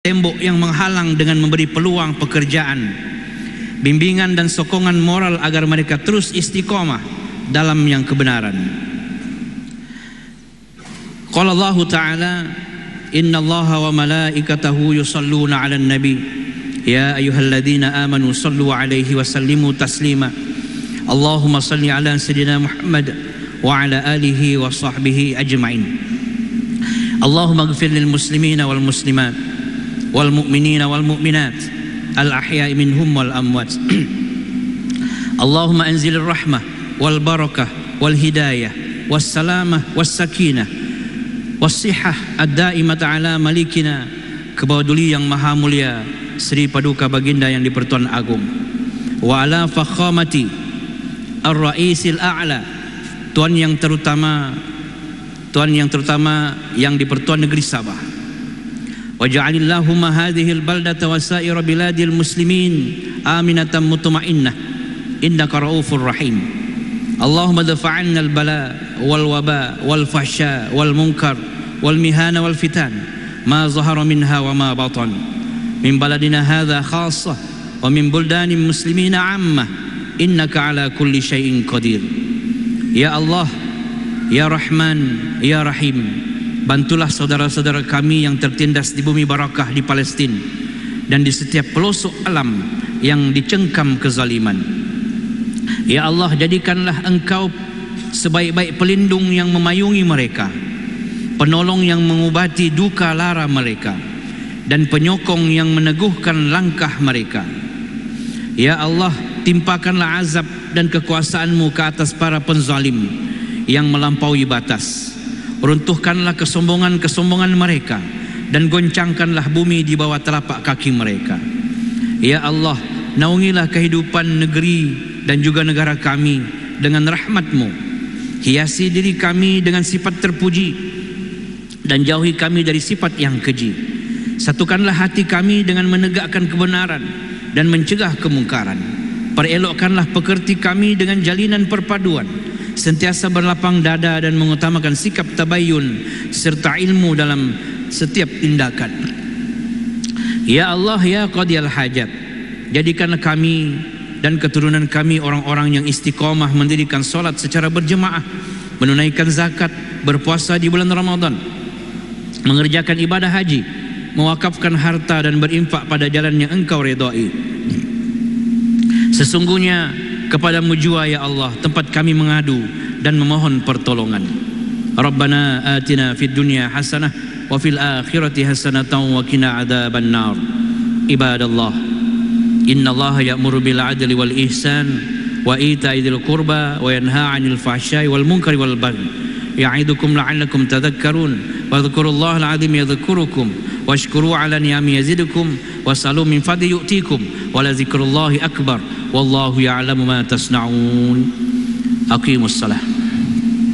tembok yang menghalang dengan memberi peluang pekerjaan, bimbingan dan sokongan moral agar mereka terus istiqamah dalam yang kebenaran. Qala Allah Ta'ala, Inna Allaha wa malaikatahu yusalluna 'alan nabi ya ayyuhalladzina amanu sallu 'alaihi wa sallimu taslima. Allahumma salli 'ala sayyidina Muhammad wa 'ala alihi wa sahbihi ajma'in. Allahumma ighfir lil muslimina wal muslimat wal mu'minina wal mu'minat al ahya'i minhum wal amwat. Allahumma anzilir rahmah wal barakah wal hidayah was salamah was sakinah was sihah ad-daimata ala malikina, kebauduli yang maha mulia Sri Paduka Baginda yang di-Pertuan Agung, wa ala fakhamati ar-raisil a'la, tuan yang terutama yang di-Pertuan Negeri Sabah. Waja'alillahumma hadhil baldata wa sa'ira biladil muslimin aminatan mutma'innah innaka raufur rahim. Allahumma dafa'anna al-bala wal waba wal fahsya wal munkar wal mihana wal fitan ma zahara minha wa ma batan min baladina hadha khassah wa min buldanin muslimina ammah innaka ala kulli syai'in qadir. Ya Allah, Ya Rahman, Ya Rahim, bantulah saudara-saudara kami yang tertindas di bumi barakah di Palestin dan di setiap pelosok alam yang dicengkam kezaliman. Ya Allah, jadikanlah Engkau sebaik-baik pelindung yang memayungi mereka, penolong yang mengubati duka lara mereka, dan penyokong yang meneguhkan langkah mereka. Ya Allah, timpakanlah azab dan kekuasaan-Mu ke atas para penzalim yang melampaui batas. Runtuhkanlah kesombongan-kesombongan mereka dan goncangkanlah bumi di bawah telapak kaki mereka. Ya Allah, naungilah kehidupan negeri dan juga negara kami dengan rahmat-Mu. Hiasi diri kami dengan sifat terpuji dan jauhi kami dari sifat yang keji. Satukanlah hati kami dengan menegakkan kebenaran dan mencegah kemungkaran. Perelokkanlah pekerti kami dengan jalinan perpaduan, sentiasa berlapang dada dan mengutamakan sikap tabayyun serta ilmu dalam setiap tindakan. Ya Allah, Ya Qadiyal Hajat, jadikanlah kami dan keturunan kami orang-orang yang istiqamah mendirikan solat secara berjemaah, menunaikan zakat, berpuasa di bulan Ramadan, mengerjakan ibadah haji, mewakafkan harta dan berinfak pada jalan yang Engkau redai. Sesungguhnya kepadamu jua ya Allah tempat kami mengadu dan memohon pertolongan. Rabbana atina fid dunya hasanah wa fil akhirati hasanatan wa qina adzaban nar. Ibadallah, innallaha ya'muru bil 'adli wal ihsan wa ita'i dzil qurba wa yanha 'anil fahsya'i wal munkari wal baghi ya'idukum la'allakum tadhakkarun wa dhkurullaha al-'azim yadhkurukum washkuru 'ala ni'ami yazidukum wasalu min fadli yu'tikum wa la dzikrullahi akbar wallahu ya'lamu ma tasna'un. Aqimus salah.